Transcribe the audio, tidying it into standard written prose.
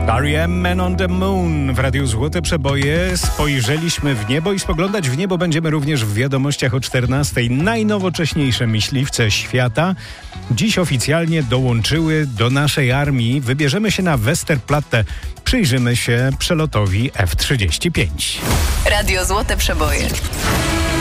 R.E.M. Man on the Moon w Radiu Złote Przeboje. Spojrzeliśmy w niebo i spoglądać w niebo będziemy również w wiadomościach o 14:00. Najnowocześniejsze myśliwce świata dziś oficjalnie dołączyły do naszej armii. Wybierzemy się na Westerplatte. Przyjrzymy się przelotowi F-35. Radio Złote Przeboje.